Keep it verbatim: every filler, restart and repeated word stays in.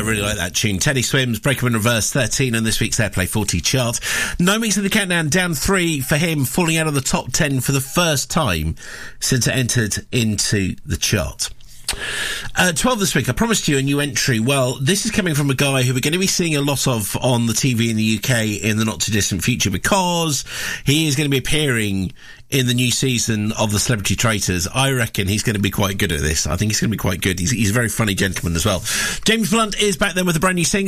really like that tune. Teddy Swims, Break Up in Reverse, thirteen on this week's Airplay forty chart. No Means in the Countdown, down three for him, falling out of the top ten for the first time since it entered into the chart. Uh, twelve this week, I promised you a new entry. Well, this is coming from a guy who we're going to be seeing a lot of on the T V in the U K in the not-too-distant future, because he is going to be appearing in the new season of The Celebrity Traitors. I reckon he's going to be quite good at this. I think he's going to be quite good. He's, he's a very funny gentleman as well. James Blunt is back then with a brand new single.